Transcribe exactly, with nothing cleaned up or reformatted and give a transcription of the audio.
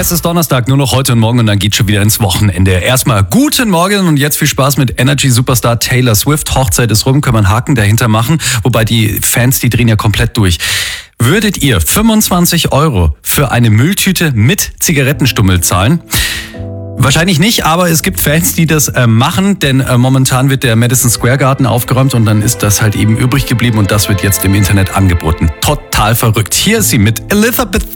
Es ist Donnerstag, nur noch heute und morgen und dann geht's schon wieder ins Wochenende. Erstmal guten Morgen und jetzt viel Spaß mit Energy-Superstar Taylor Swift. Hochzeit ist rum, können wir einen Haken dahinter machen. Wobei die Fans, die drehen ja komplett durch. Würdet ihr fünfundzwanzig Euro für eine Mülltüte mit Zigarettenstummel zahlen? Wahrscheinlich nicht, aber es gibt Fans, die das äh, machen, denn äh, momentan wird der Madison Square Garden aufgeräumt und dann ist das halt eben übrig geblieben und das wird jetzt im Internet angeboten. Total verrückt. Hier ist sie mit Elizabeth